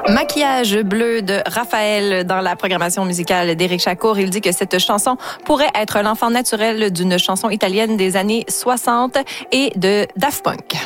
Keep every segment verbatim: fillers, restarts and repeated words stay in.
Maquillage bleu de Raphaël dans la programmation musicale d'Éric Chacour. Il dit que cette chanson pourrait être l'enfant naturel d'une chanson italienne des années soixante et de Daft Punk.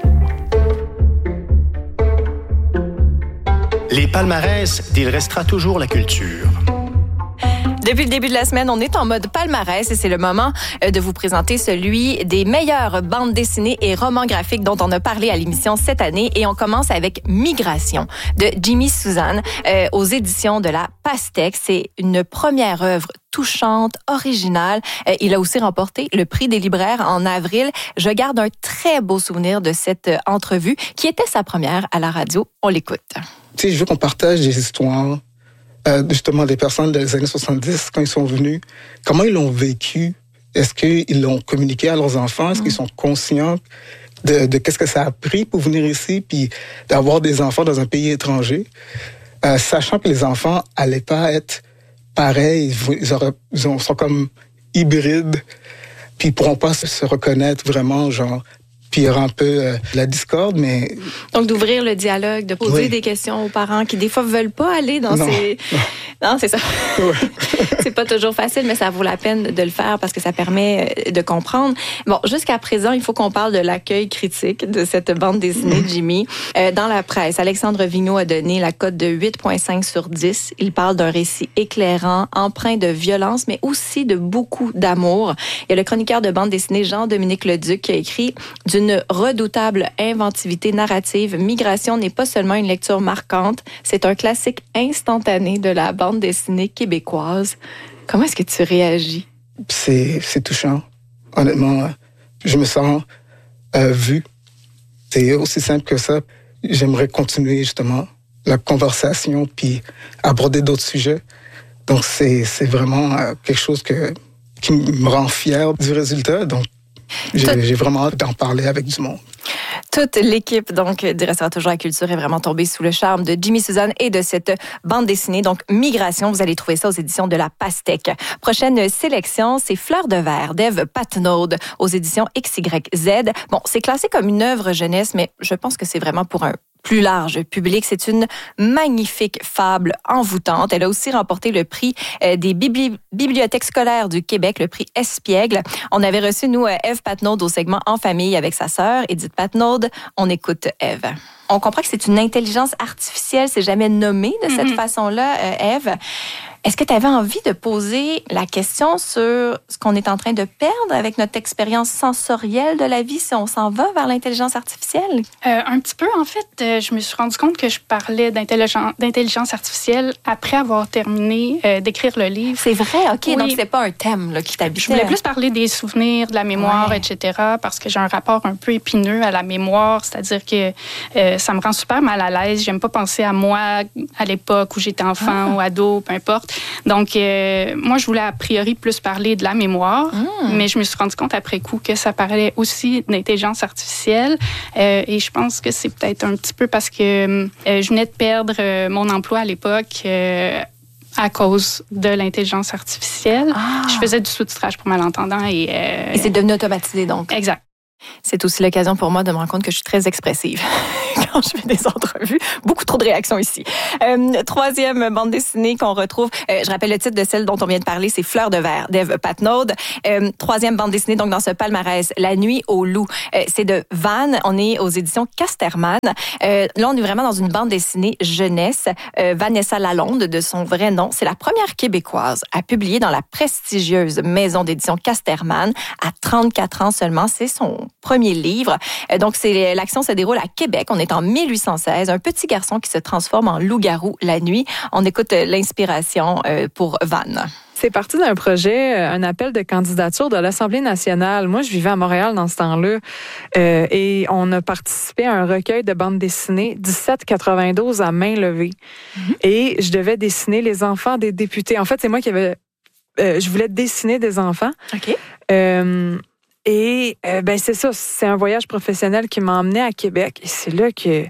Les palmarès d'Il restera toujours la culture. Depuis le début de la semaine, on est en mode palmarès et c'est le moment de vous présenter celui des meilleures bandes dessinées et romans graphiques dont on a parlé à l'émission cette année. Et on commence avec Migration de Jimmy Suzanne euh, aux éditions de la Pastèque. C'est une première œuvre touchante, originale. Euh, il a aussi remporté le prix des libraires en avril. Je garde un très beau souvenir de cette euh, entrevue qui était sa première à la radio. On l'écoute. Tu sais, je veux qu'on partage des histoires. Euh, justement, des personnes des années soixante-dix, quand ils sont venus, comment ils l'ont vécu? Est-ce qu'ils l'ont communiqué à leurs enfants? Est-ce mmh. qu'ils sont conscients de, de qu'est-ce que ça a pris pour venir ici, puis d'avoir des enfants dans un pays étranger, euh, sachant que les enfants allaient pas être pareils, ils, auraient, ils sont comme hybrides, puis ils pourront pas se, se reconnaître vraiment, genre... Puis il y aura un peu euh, la discorde, mais... Donc, d'ouvrir le dialogue, de poser oui. des questions aux parents qui, des fois, veulent pas aller dans non. ces... Non, non c'est ça. Ouais. C'est pas toujours facile, mais ça vaut la peine de le faire parce que ça permet de comprendre. Bon, jusqu'à présent, il faut qu'on parle de l'accueil critique de cette bande dessinée de Jimmy. Euh, dans la presse, Alexandre Vigneault a donné la cote de huit virgule cinq sur dix. Il parle d'un récit éclairant, empreint de violence, mais aussi de beaucoup d'amour. Il y a le chroniqueur de bande dessinée Jean-Dominique Leduc qui a écrit « D'une Une redoutable inventivité narrative, Migration n'est pas seulement une lecture marquante, c'est un classique instantané de la bande dessinée québécoise. » Comment est-ce que tu réagis? C'est, c'est touchant. Honnêtement, je me sens euh, vu. C'est aussi simple que ça. J'aimerais continuer justement la conversation puis aborder d'autres sujets. Donc, c'est, c'est vraiment euh, quelque chose que, qui me rend fier du résultat. Donc, J'ai, Tout... j'ai vraiment hâte d'en parler avec du monde. Toute l'équipe donc du Restera toujours la culture est vraiment tombée sous le charme de Jimmy Suzanne et de cette bande dessinée. Donc, Migration, vous allez trouver ça aux éditions de la Pastèque. Prochaine sélection, c'est Fleur de verre d'Ève Patnaud aux éditions X Y Z. Bon, c'est classé comme une œuvre jeunesse, mais je pense que c'est vraiment pour un plus large public. C'est une magnifique fable envoûtante. Elle a aussi remporté le prix des bibli- bibliothèques scolaires du Québec, le prix Espiègle. On avait reçu, nous, Ève Patnaud au segment En famille avec sa sœur, Édith Patnaud. On écoute Ève. On comprend que c'est une intelligence artificielle, c'est jamais nommé de cette mm-hmm. façon-là, Ève. Est-ce que tu avais envie de poser la question sur ce qu'on est en train de perdre avec notre expérience sensorielle de la vie si on s'en va vers l'intelligence artificielle? Euh, un petit peu, en fait, euh, je me suis rendu compte que je parlais d'intelligence, d'intelligence artificielle après avoir terminé euh, d'écrire le livre. C'est vrai? OK, oui. Donc c'est pas un thème là, qui t'habitait. Je voulais plus parler des souvenirs, de la mémoire, ouais. et cetera, parce que j'ai un rapport un peu épineux à la mémoire, c'est-à-dire que euh, ça me rend super mal à l'aise. J'aime pas penser à moi à l'époque où j'étais enfant ah. ou ado, peu importe. Donc, euh, moi, je voulais a priori plus parler de la mémoire, mmh. mais je me suis rendu compte après coup que ça parlait aussi d'intelligence artificielle. Euh, et je pense que c'est peut-être un petit peu parce que euh, je venais de perdre euh, mon emploi à l'époque euh, à cause de l'intelligence artificielle. Ah. Je faisais du sous-titrage pour malentendants. Et, euh, et c'est devenu automatisé, donc. Exact. C'est aussi l'occasion pour moi de me rendre compte que je suis très expressive quand je fais des entrevues. Beaucoup trop de réactions ici. Euh, troisième bande dessinée qu'on retrouve, euh, je rappelle le titre de celle dont on vient de parler, c'est Fleur de verre d'Ève Patnaud. Euh, troisième bande dessinée donc dans ce palmarès, La nuit au loup. Euh, c'est de Van, on est aux éditions Casterman. Euh, là, on est vraiment dans une bande dessinée jeunesse. Euh, Vanessa Lalonde, de son vrai nom, c'est la première québécoise à publier dans la prestigieuse maison d'édition Casterman à trente-quatre ans seulement. C'est son premier livre. Donc, c'est, l'action se déroule à Québec. On est en mille huit cent seize. Un petit garçon qui se transforme en loup-garou la nuit. On écoute l'inspiration pour Van. C'est parti d'un projet, un appel de candidature de l'Assemblée nationale. Moi, je vivais à Montréal dans ce temps-là euh, et on a participé à un recueil de bandes dessinées dix-sept quatre-vingt-douze à main levée. Mm-hmm. Et je devais dessiner les enfants des députés. En fait, c'est moi qui avais... Euh, je voulais dessiner des enfants. OK. Euh, Et euh, ben c'est ça, c'est un voyage professionnel qui m'a emmenée à Québec. Et c'est là que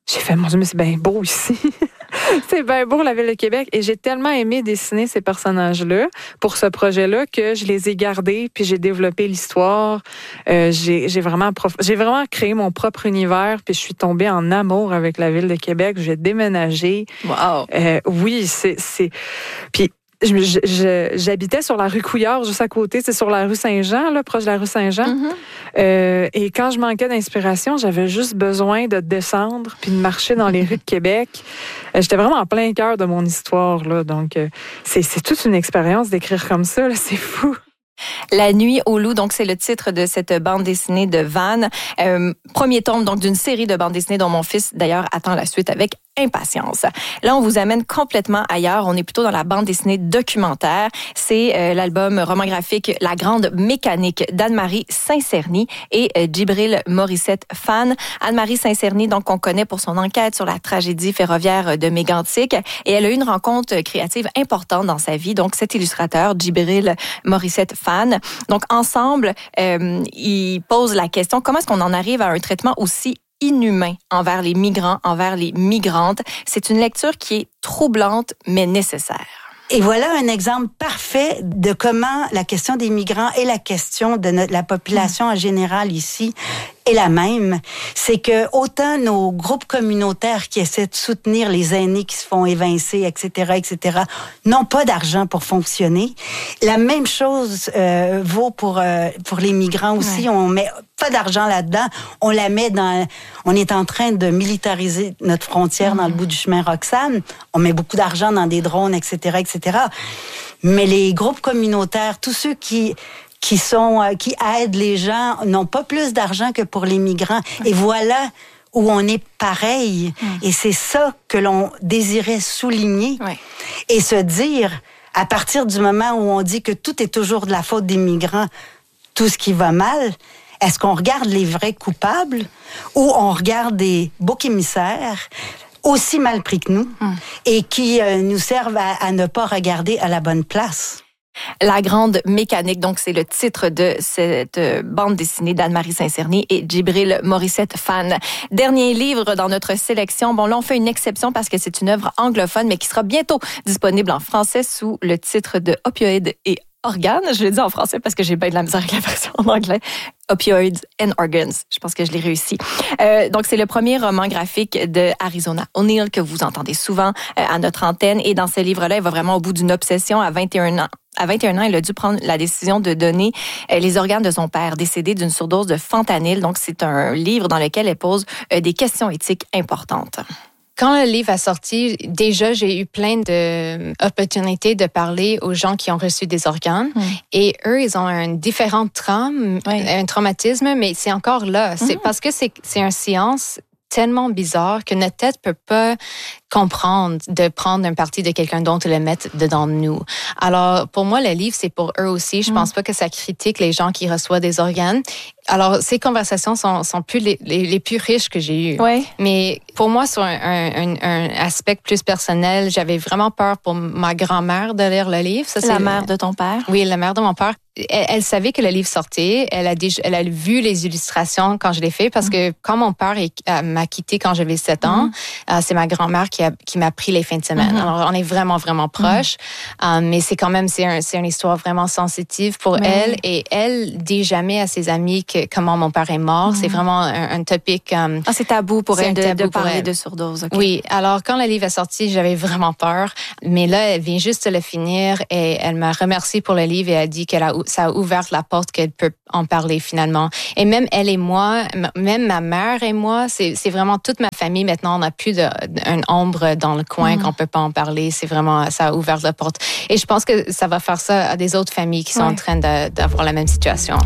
j'ai fait, mon Dieu, mais c'est bien beau ici. C'est bien beau, la Ville de Québec. Et j'ai tellement aimé dessiner ces personnages-là pour ce projet-là que je les ai gardés, puis j'ai développé l'histoire. Euh, j'ai, j'ai, vraiment prof... j'ai vraiment créé mon propre univers, puis je suis tombée en amour avec la Ville de Québec. J'ai déménagé. Wow! Euh, oui, c'est... c'est... Puis je, je, je, j'habitais sur la rue Couillard, juste à côté. C'est sur la rue Saint-Jean, là, proche de la rue Saint-Jean. Mm-hmm. Euh, et quand je manquais d'inspiration, j'avais juste besoin de descendre puis de marcher dans les rues de Québec. Euh, j'étais vraiment en plein cœur de mon histoire, là. Donc, euh, c'est, c'est toute une expérience d'écrire comme ça, là. C'est fou. La nuit au loup, donc c'est le titre de cette bande dessinée de Van. Euh, premier tome donc d'une série de bandes dessinées dont mon fils d'ailleurs attend la suite avec impatience. Là, on vous amène complètement ailleurs. On est plutôt dans la bande dessinée documentaire. C'est euh, l'album roman graphique La Grande Mécanique d'Anne-Marie Saint-Cerny et euh, Djibril Morissette Fan. Anne-Marie Saint-Cerny, donc on connaît pour son enquête sur la tragédie ferroviaire de Mégantic, et elle a eu une rencontre créative importante dans sa vie. Donc cet illustrateur, Djibril Morissette Fan. Donc ensemble, euh, ils posent la question, comment est-ce qu'on en arrive à un traitement aussi inhumain envers les migrants, envers les migrantes? C'est une lecture qui est troublante, mais nécessaire. Et voilà un exemple parfait de comment la question des migrants et la question de notre, la population en général ici est la même. C'est que autant nos groupes communautaires qui essaient de soutenir les aînés qui se font évincer, et cetera, et cetera, n'ont pas d'argent pour fonctionner. La même chose euh, vaut pour euh, pour les migrants aussi. Ouais. On met pas d'argent là-dedans. On la met dans. On est en train de militariser notre frontière mmh. dans le bout du chemin Roxane. On met beaucoup d'argent dans des drones, et cetera, et cetera. Mais les groupes communautaires, tous ceux qui qui sont qui aident les gens n'ont pas plus d'argent que pour les migrants. Et voilà où on est pareil. Mmh. Et c'est ça que l'on désirait souligner. Ouais. Et se dire, à partir du moment où on dit que tout est toujours de la faute des migrants, tout ce qui va mal, est-ce qu'on regarde les vrais coupables ou on regarde des boucs émissaires aussi mal pris que nous mmh. et qui euh, nous servent à, à ne pas regarder à la bonne place? La Grande Mécanique, donc c'est le titre de cette bande dessinée d'Anne-Marie Saint-Cerny et Djibril Morissette Fan. Dernier livre dans notre sélection. Bon, là, on fait une exception parce que c'est une œuvre anglophone, mais qui sera bientôt disponible en français sous le titre de Opioïdes et organes. Je le dis en français parce que j'ai bien de la misère avec la version en anglais. Opioids and Organs. Je pense que je l'ai réussi. Euh, donc, c'est le premier roman graphique de Arizona O'Neill que vous entendez souvent euh, à notre antenne. Et dans ce livre-là, il va vraiment au bout d'une obsession à vingt et un ans. À vingt et un ans, il a dû prendre la décision de donner euh, les organes de son père, décédé d'une surdose de fentanyl. Donc, c'est un livre dans lequel elle pose euh, des questions éthiques importantes. Quand le livre a sorti, déjà, j'ai eu plein d'opportunités de parler aux gens qui ont reçu des organes. Mm. Et eux, ils ont un différent trauma, oui. un traumatisme, mais c'est encore là. C'est mm. parce que c'est, c'est une science tellement bizarre que notre tête peut pas comprendre de prendre une partie de quelqu'un d'autre et le mettre dedans nous. Alors, pour moi, le livre, c'est pour eux aussi. Je mm. pense pas que ça critique les gens qui reçoivent des organes. Alors, ces conversations sont, sont plus les, les, les plus riches que j'ai eues. Ouais. Mais pour moi, sur un, un, un aspect plus personnel, j'avais vraiment peur pour ma grand-mère de lire le livre. Ça, c'est la mère de ton père? Oui, la mère de mon père. Elle, elle savait que le livre sortait. Elle a, déjà, elle a vu les illustrations quand je l'ai fait parce mm. que quand mon père est, euh, m'a quitté quand j'avais sept ans, mm. euh, c'est ma grand-mère qui, a, qui m'a pris les fins de semaine. Mm-hmm. Alors, on est vraiment, vraiment proches. Mm. Euh, mais c'est quand même, c'est, un, c'est une histoire vraiment sensitive pour oui. elle. Et elle dit jamais à ses amis que comment mon père est mort. Mm. C'est vraiment un, un topic... Um, ah, c'est tabou pour elle de, de parler elle. de surdose. Okay. Oui. Alors, quand le livre est sorti, j'avais vraiment peur. Mais là, elle vient juste de le finir et elle m'a remercié pour le livre et elle a dit que ça a ouvert la porte qu'elle peut en parler finalement. Et même elle et moi, même ma mère et moi, c'est, c'est vraiment toute ma famille. Maintenant, on n'a plus d'une ombre dans le coin mm. qu'on peut pas en parler. C'est vraiment, ça a ouvert la porte. Et je pense que ça va faire ça à des autres familles qui sont ouais. en train de, d'avoir la même situation.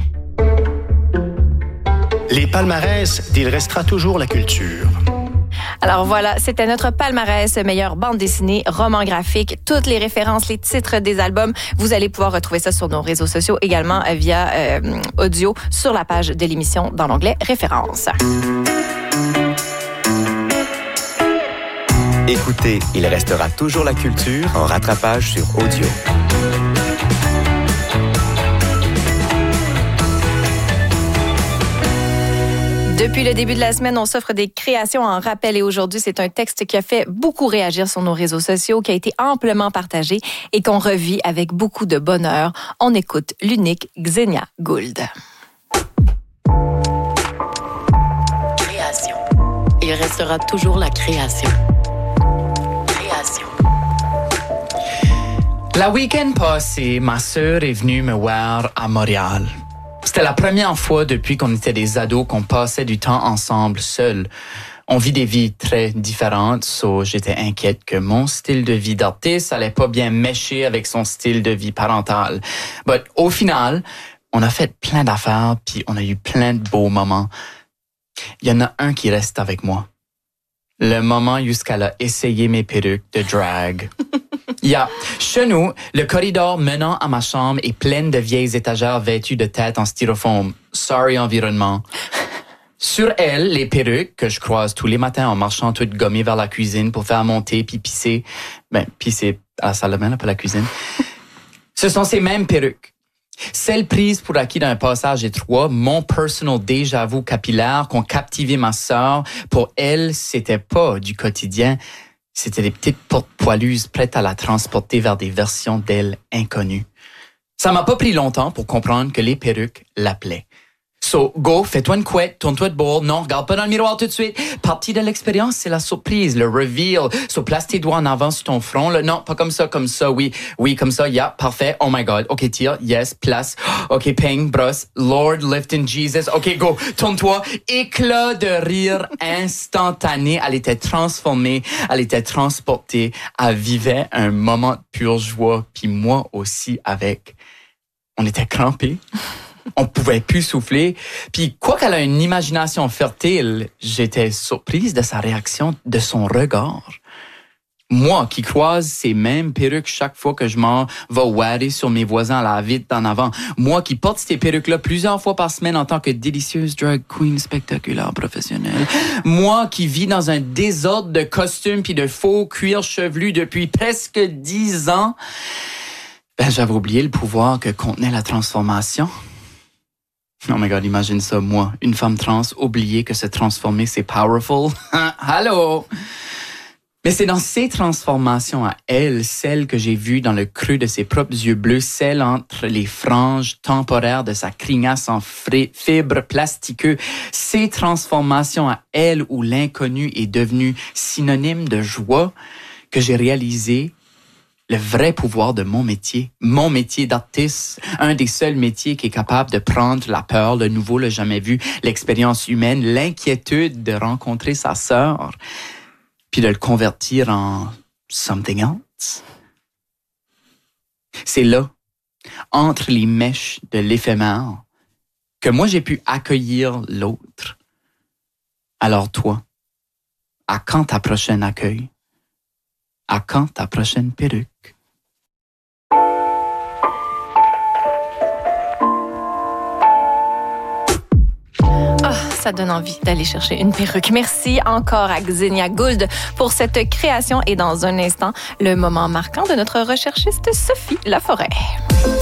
Les palmarès d'Il restera toujours la culture. Alors voilà, c'était notre palmarès meilleure bande dessinée, roman graphique, toutes les références, les titres des albums. Vous allez pouvoir retrouver ça sur nos réseaux sociaux, également via euh, audio sur la page de l'émission dans l'onglet Références. Écoutez, il restera toujours la culture en rattrapage sur audio. Depuis le début de la semaine, on s'offre des créations en rappel et aujourd'hui, c'est un texte qui a fait beaucoup réagir sur nos réseaux sociaux, qui a été amplement partagé et qu'on revit avec beaucoup de bonheur. On écoute l'unique Xenia Gould. Création. Il restera toujours la création. Création. La week-end passé, ma sœur est venue me voir à Montréal. C'était la première fois depuis qu'on était des ados qu'on passait du temps ensemble seuls. On vit des vies très différentes, so j'étais inquiète que mon style de vie d'artiste allait pas bien mécher avec son style de vie parental. But au final, on a fait plein d'affaires puis on a eu plein de beaux moments. Il y en a un qui reste avec moi. Le moment jusqu'à a essayé mes perruques de drag. Il y a, chez nous, le corridor menant à ma chambre est plein de vieilles étagères vêtues de têtes en styrofoam. Sorry, environnement. Sur elles, les perruques que je croise tous les matins en marchant toutes gommées vers la cuisine pour faire monter puis pisser. Ben, pisser à la salle de bain, là, pas la cuisine. Ce sont ces mêmes perruques. Celles prises pour acquis d'un passage étroit, mon personal déjà-vu capillaire qu'ont captivé ma sœur, pour elle, c'était pas du quotidien. C'était des petites portes poilues prêtes à la transporter vers des versions d'elle inconnues. Ça m'a pas pris longtemps pour comprendre que les perruques l'appelaient. So, go, fais-toi une couette, tourne-toi de bord. Non, regarde pas dans le miroir tout de suite. Partie de l'expérience, c'est la surprise, le reveal. So, place tes doigts en avant sur ton front. Là. Non, pas comme ça, comme ça, oui. Oui, comme ça, yeah, parfait. Oh my God. OK, tire, yes, place. OK, ping, brosse. Lord, lift in Jesus. OK, go, tourne-toi. Éclat de rire instantané. Elle était transformée, elle était transportée. Elle vivait un moment de pure joie. Puis moi aussi avec. On était crampés. On pouvait plus souffler. Puis, quoi qu'elle a une imagination fertile, j'étais surprise de sa réaction, de son regard. Moi, qui croise ces mêmes perruques chaque fois que je m'en vais wader sur mes voisins à la vite en avant. Moi, qui porte ces perruques-là plusieurs fois par semaine en tant que délicieuse drag queen spectaculaire professionnelle. Moi, qui vis dans un désordre de costumes puis de faux cuir chevelu depuis presque dix ans. Ben, j'avais oublié le pouvoir que contenait la transformation. Oh my God, imagine ça, moi, une femme trans, oublier que se transformer, c'est powerful. Allô? Mais c'est dans ces transformations à elle, celles que j'ai vues dans le creux de ses propres yeux bleus, celles entre les franges temporaires de sa crinière en fibres plastiqueux, ces transformations à elle où l'inconnu est devenu synonyme de joie, que j'ai réalisé le vrai pouvoir de mon métier, mon métier d'artiste, un des seuls métiers qui est capable de prendre la peur, le nouveau, le jamais vu, l'expérience humaine, l'inquiétude de rencontrer sa sœur, puis de le convertir en something else. C'est là, entre les mèches de l'éphémère, que moi j'ai pu accueillir l'autre. Alors toi, à quand ta prochaine accueil? À quand ta prochaine perruque? Oh, ça donne envie d'aller chercher une perruque. Merci encore à Xenia Gould pour cette création et dans un instant, le moment marquant de notre recherchiste Sophie Laforêt.